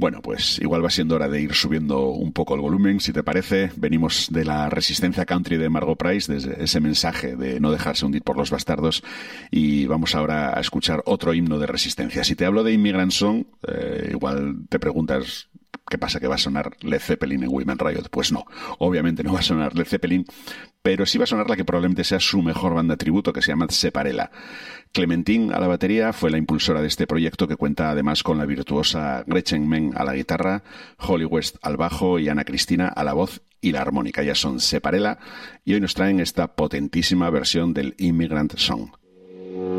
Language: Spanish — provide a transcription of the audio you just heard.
Bueno, pues igual va siendo hora de ir subiendo un poco el volumen, si te parece. Venimos de la resistencia country de Margo Price, desde ese mensaje de no dejarse hundir por los bastardos, y vamos ahora a escuchar otro himno de resistencia. Si te hablo de Immigrant Song, igual te preguntas... ¿Qué pasa? ¿Que va a sonar Led Zeppelin en Women Riot? Pues no, obviamente no va a sonar Led Zeppelin, pero sí va a sonar la que probablemente sea su mejor banda tributo, que se llama Separella. Clementine a la batería fue la impulsora de este proyecto, que cuenta además con la virtuosa Gretchen Menn a la guitarra, Holly West al bajo y Ana Cristina a la voz y la armónica. Ellas son Separella y hoy nos traen esta potentísima versión del Immigrant Song.